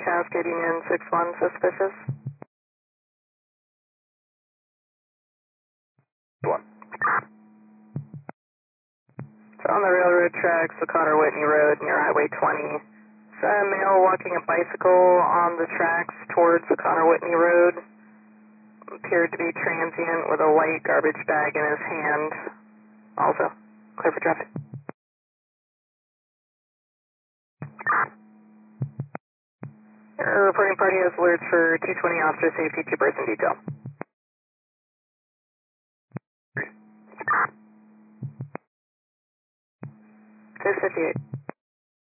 Cascade Union 61 suspicious. One. So on the railroad tracks, O'Connor Whitney Road near Highway 20. So a male walking a bicycle on the tracks towards O'Connor Whitney Road. Appeared to be transient with a white garbage bag in his hand. Also, clear for traffic. Your reporting party has alerts for 220 officer safety, 2-person detail. 658.